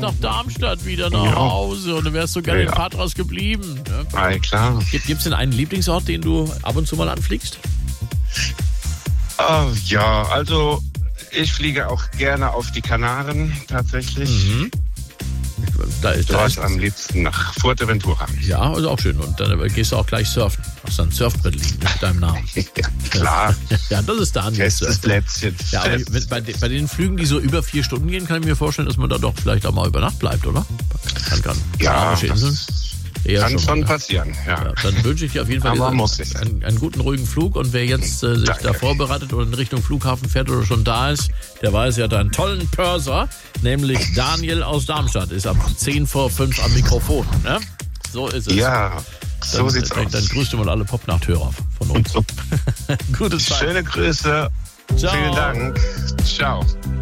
nach Darmstadt wieder nach Hause und du wärst so gerne in Patras geblieben. Ne? Ja, klar. Gibt es denn einen Lieblingsort, den du ab und zu mal anfliegst? Ja, also ich fliege auch gerne auf die Kanaren tatsächlich. Mhm. Da ist am liebsten nach Fuerteventura. Ja, ist auch schön. Und dann gehst du auch gleich surfen. Hast dann ein Surfbrett liegen mit deinem Namen. Ja, klar. Ja, das ist Daniel. Festes Plätzchen. Ja, aber bei den Flügen, die so über 4 Stunden gehen, kann ich mir vorstellen, dass man da doch vielleicht auch mal über Nacht bleibt, oder? Ja, Inseln. Kann schon passieren, ja. Dann wünsche ich dir auf jeden Fall einen guten, ruhigen Flug. Und wer jetzt sich da vorbereitet oder in Richtung Flughafen fährt oder schon da ist, der weiß ja, da einen tollen Pörser, nämlich Daniel aus Darmstadt, ist ab 10:05 am Mikrofon. Ne? So ist es. Ja, so sieht's aus. Dann grüßt du mal alle Popnachthörer von uns. Gute Zeit. Schöne Grüße. Ciao. Vielen Dank. Ciao.